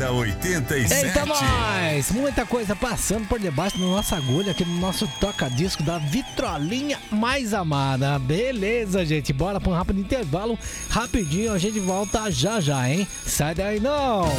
Morada 87. Eita, nós! Muita coisa passando por debaixo da nossa agulha aqui no nosso toca-disco da vitrolinha mais amada. Beleza, gente? Bora pra um rápido intervalo. Rapidinho, a gente volta já já, hein? Sai daí não!